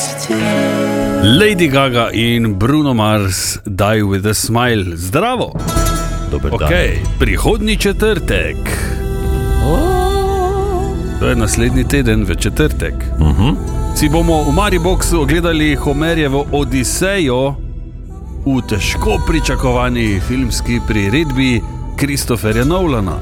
Lady Gaga in Bruno Mars, Die with a Smile. Zdravo. Dober dan. Prihodnji četrtek. To je naslednji teden v četrtek. Si bomo v Mariboxu ogledali Homerjevo Odisejo v težko pričakovani filmski priredbi Christopherja Nolana.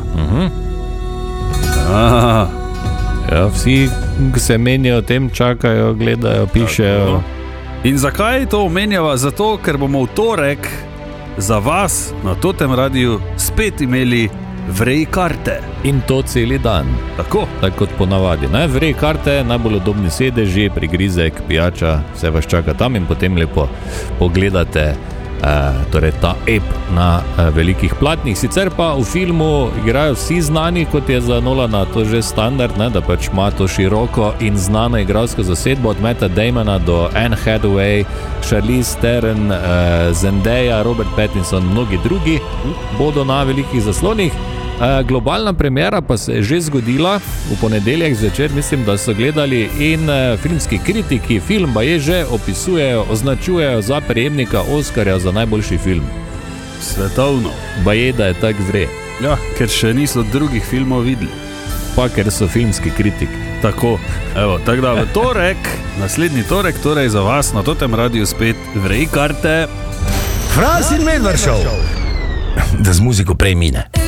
Ja, vsi, ki se menijo o tem, čakajo, gledajo, pišejo. In zakaj to omenjava? Zato, ker bomo v torek za vas na Totem radiju spet imeli Vrej karte. In to celi dan. Tako kot ponavadi. Vrej karte, najbolj udobni sedeži, prigrizek, pijača, vse vas čaka tam in potem lepo pogledate torej ta ep na velikih platnih. Sicer pa v filmu igrajo vsi znani, kot je za Nolana to že standard, da pač ima to široko in znano igralsko zasedbo od Matta Damona do Anne Hathaway, Charlize Theron, Zendaya, Robert Pattinson, mnogi drugi bodo na velikih zaslonih. Globalna premiera pa se je že zgodila v ponedeljek zvečer, mislim, da so gledali, in filmski kritiki film pa je že opisujejo, označujejo za prejemnika Oskarja za najboljši film. Svetovno. Baje, da je tak vre. Ja, ker še niso drugih filmov videli. Pa ker so filmski kritiki. Tako, tako da v torek, naslednji torek, torej za vas na Totem radiju spet Vrej karte. Fras in Medvard Show. Da z muziko prej mine.